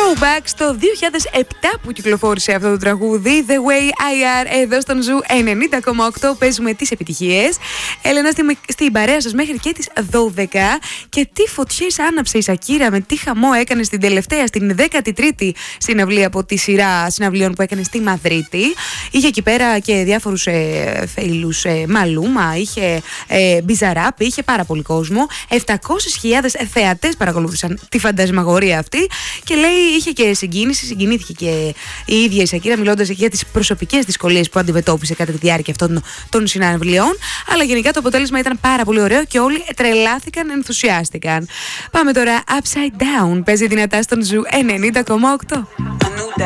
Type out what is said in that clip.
Throwback στο 2007 που κυκλοφόρησε αυτό το τραγούδι. The Way I Are, εδώ στον Ζου 90,8 παίζουμε τις επιτυχίες. Έλενα στην παρέα σας μέχρι και τις 12. Και τι φωτιές άναψε η Σακύρα, με τι χαμό έκανε στην τελευταία, στην 13η συναυλία από τη σειρά συναυλίων που έκανε στη Μαδρίτη. Είχε εκεί πέρα και διάφορους φίλους, Μαλούμα, είχε Μπιζαράπ, είχε πάρα πολύ κόσμο. 700.000 θεατές παρακολούθησαν τη φαντασμαγορία αυτή. Και λέει, είχε και συγκίνηση, συγκινήθηκε και η ίδια η Σακύρα, μιλώντας για τις προσωπικές δυσκολίες που αντιμετώπισε κατά τη διάρκεια αυτών των συναυλιών. Αλλά γενικά το αποτέλεσμα ήταν πάρα πολύ ωραίο και όλοι τρελάθηκαν, ενθουσιάστηκαν. Πάμε τώρα Upside Down, παίζει δυνατά στον Ζου 90,8.